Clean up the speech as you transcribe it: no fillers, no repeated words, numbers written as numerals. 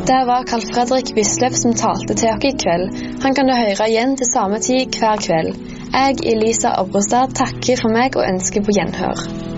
Det var Carl Fredrik Wisløff som talte til dere i kveld. Han kan du høre igjen til samme tid hver kveld. Jeg, Elisa Obrostad, takker for meg og ønsker på gjenhør.